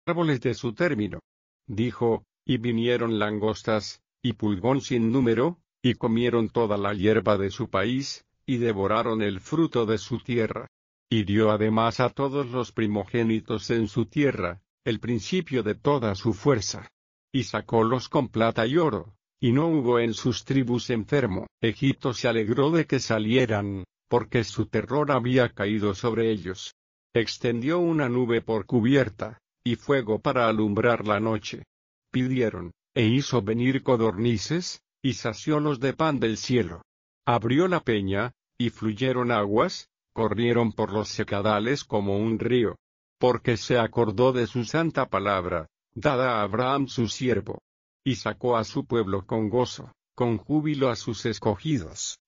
árboles de su término. Dijo, y vinieron langostas, y pulgón sin número, y comieron toda la hierba de su país, y devoraron el fruto de su tierra. Hirió además a todos los primogénitos en su tierra, el principio de toda su fuerza. Y sacólos con plata y oro, y no hubo en sus tribus enfermo. Egipto se alegró de que salieran, porque su terror había caído sobre ellos. Extendió una nube por cubierta, y fuego para alumbrar la noche. Pidieron, e hizo venir codornices, y saciólos de pan del cielo. Abrió la peña, y fluyeron aguas, corrieron por los secadales como un río. Porque se acordó de su santa palabra, dada a Abraham su siervo. Y sacó a su pueblo con gozo, con júbilo a sus escogidos.